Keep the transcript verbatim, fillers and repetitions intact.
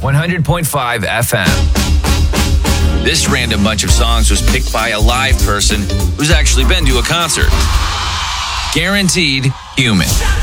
one hundred point five F M. This random bunch of songs was picked by a live person who's actually been to a concert. Guaranteed Human.